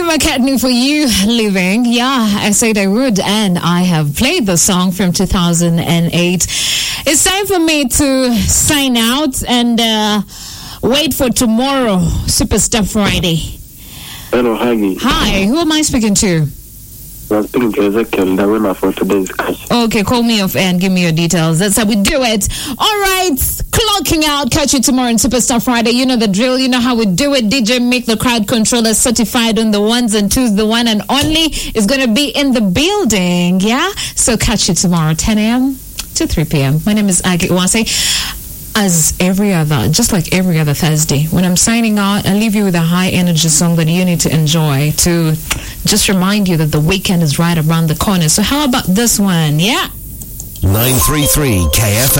Kelly McCartney for You Living. Yeah, I said I would, and I have played the song from 2008. It's time for me to sign out and wait for tomorrow, Superstar Friday. Hello, Hagi. Hi, who am I speaking to? I'm speaking to Ezekiel, the winner for today's catch. Okay, call me off and give me your details. That's how we do it. All right, clocking out. Catch you tomorrow on Superstar Friday. You know the drill. You know how we do it. DJ Make the Crowd Controller certified on the ones and twos. The one and only is going to be in the building. Yeah? So catch you tomorrow, 10 a.m. to 3 p.m. My name is Agi Uwase. As just like every other Thursday, when I'm signing out, I leave you with a high energy song that you need to enjoy to just remind you that the weekend is right around the corner. So how about this one? Yeah. 933 KFM.